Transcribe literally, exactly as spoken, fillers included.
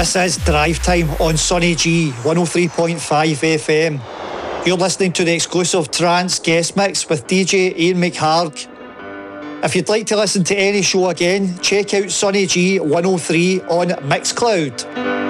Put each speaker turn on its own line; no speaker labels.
This is Drive Time on Sonny G one oh three point five F M. You're listening to the exclusive trance guest mix with D J Ian McHarg. If you'd like to listen to any show again, check out Sonny G one oh three on Mixcloud.